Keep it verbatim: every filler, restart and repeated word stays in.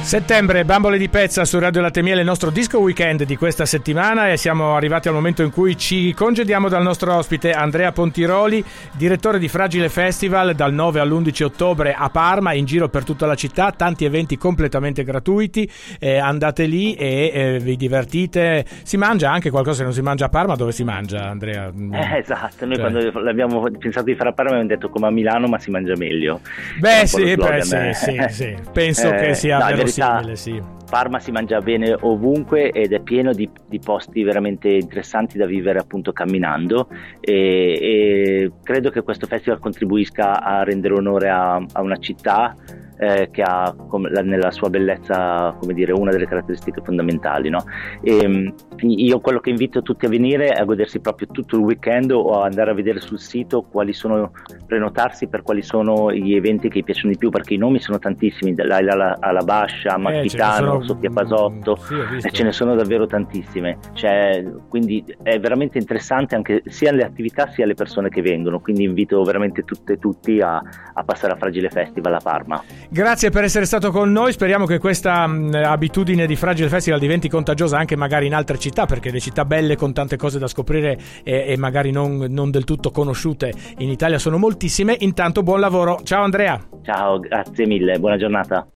Settembre, Bambole di Pezza su Radio Latte Miele, il nostro disco weekend di questa settimana, e siamo arrivati al momento in cui ci congediamo dal nostro ospite Andrea Pontiroli, direttore di Fragile Festival, dal nove all'undici ottobre a Parma, in giro per tutta la città, tanti eventi completamente gratuiti, eh, andate lì e eh, vi divertite. Si mangia anche qualcosa, se non si mangia a Parma, dove si mangia, Andrea? Eh, esatto, noi cioè... quando l'abbiamo pensato di fare a Parma abbiamo detto come a Milano, ma si mangia meglio. Beh sì, beh, sì, sì, sì, penso eh, che sia no, verosimile. Sì. Parma si mangia bene ovunque ed è pieno di, di posti veramente interessanti da vivere appunto camminando, e, e credo che questo festival contribuisca a rendere onore a, a una città eh, che ha come, la, nella sua bellezza, come dire, una delle caratteristiche fondamentali, no? E, io quello che invito tutti a venire è a godersi proprio tutto il weekend o a andare a vedere sul sito quali sono, prenotarsi per quali sono gli eventi che gli piacciono di più, perché i nomi sono tantissimi, dall'Aila alla, alla Bascia, Marchitano, eh, Sofia Pasotto, sì, e ce ne sono davvero tantissime, cioè, quindi è veramente interessante anche sia le attività sia le persone che vengono, quindi invito veramente tutte e tutti a, a passare a Fragile Festival a Parma. Grazie per essere stato con noi, speriamo che questa mh, abitudine di Fragile Festival diventi contagiosa anche magari in altre città, perché le città belle con tante cose da scoprire e, e magari non, non del tutto conosciute in Italia sono moltissime. Intanto buon lavoro, ciao Andrea. Ciao, grazie mille, buona giornata.